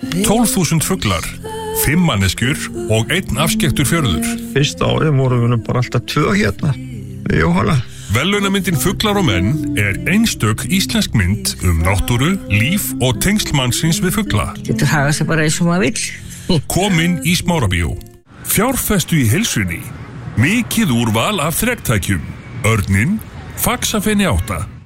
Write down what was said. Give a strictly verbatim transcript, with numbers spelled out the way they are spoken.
tólf þúsund fuglar, fimm manneskjur og einn afskekktur fjörður. Fyrsta árið vorum við bara alltaf tvö hérna, við Jóhanna. Verðlaunamyndin Fuglar og menn er einstök íslensk mynd um náttúru, líf og tengsl mannsins við fugla. Þetta haga sig bara eins og maður vill. Komin í Smárabíó. Fjárfestu í heilsunni. Mikið úrval af þrektækjum. Örninn, faxafeni átta.